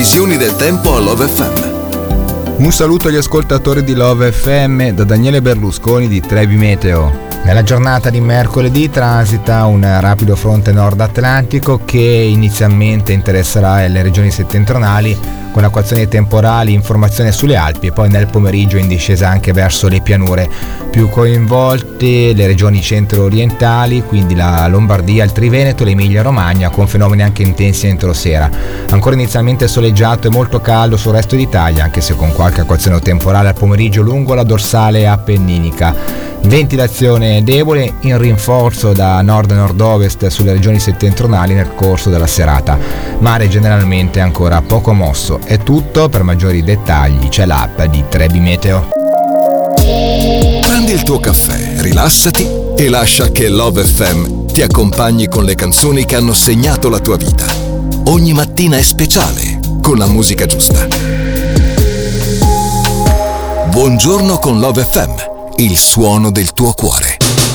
previsioni del tempo a Love FM. Un saluto agli ascoltatori di Love FM da Daniele Berlusconi di Trebi Meteo. Nella giornata di mercoledì transita un rapido fronte nord atlantico che inizialmente interesserà le regioni settentrionali con acquazzoni temporali in formazione sulle Alpi e poi nel pomeriggio in discesa anche verso le pianure. Più coinvolte le regioni centro-orientali, quindi la Lombardia, il Triveneto e l'Emilia-Romagna, con fenomeni anche intensi entro sera. Ancora inizialmente soleggiato e molto caldo sul resto d'Italia, anche se con qualche acquazzone temporale al pomeriggio lungo la dorsale appenninica. Ventilazione debole in rinforzo da nord a nord-ovest sulle regioni settentrionali nel corso della serata. Mare generalmente ancora poco mosso. È tutto, per maggiori dettagli c'è l'app di Trebi Meteo. Prendi il tuo caffè, rilassati e lascia che Love FM ti accompagni con le canzoni che hanno segnato la tua vita. Ogni mattina è speciale con la musica giusta. Buongiorno con Love FM. Il suono del tuo cuore.